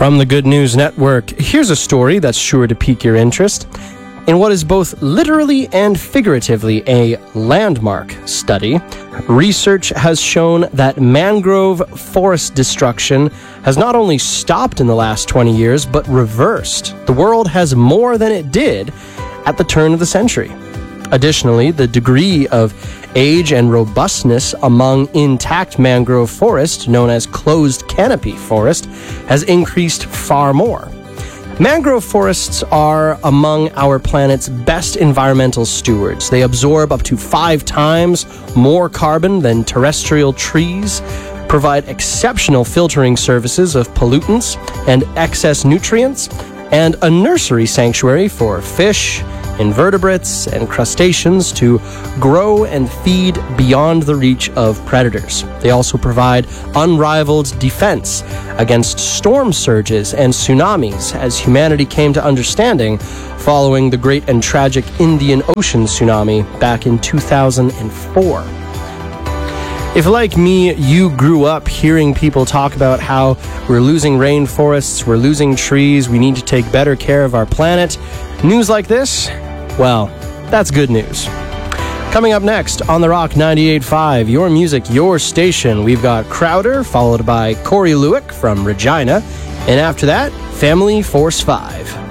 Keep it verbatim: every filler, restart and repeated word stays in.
From the Good News Network, here's a story that's sure to pique your interest. In what is both literally and figuratively a landmark study, research has shown that mangrove forest destruction has not only stopped in the last twenty years, but reversed. The world has more than it did at the turn of the century. Additionally, the degree of age and robustness among intact mangrove forest, known as closed canopy forest, has increased far more. Mangrove forests are among our planet's best environmental stewards. They absorb up to five times more carbon than terrestrial trees, provide exceptional filtering services of pollutants and excess nutrients, and a nursery sanctuary for fish, invertebrates, and crustaceans to grow and feed beyond the reach of predators. They also provide unrivaled defense against storm surges and tsunamis, as humanity came to understanding following the great and tragic Indian Ocean tsunami back in two thousand four. If, like me, you grew up hearing people talk about how we're losing rainforests, we're losing trees, we need to take better care of our planet, news like this, well, that's good news. Coming up next on The Rock ninety-eight point five, your music, your station, we've got Crowder, followed by Corey Lewick from Regina, and after that, Family Force five.